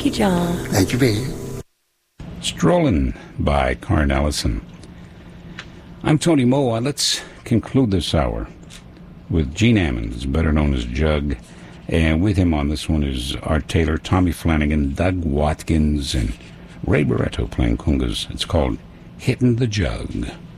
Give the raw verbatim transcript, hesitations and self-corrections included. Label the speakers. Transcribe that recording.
Speaker 1: you, John.
Speaker 2: Thank you, baby.
Speaker 3: Strolling by Karen Ellison. I'm Tony Moa. Let's conclude this hour with Gene Ammons, better known as Jug. And with him on this one is Art Taylor, Tommy Flanagan, Doug Watkins, and Ray Barretto playing congas. It's called Hittin' the Jug.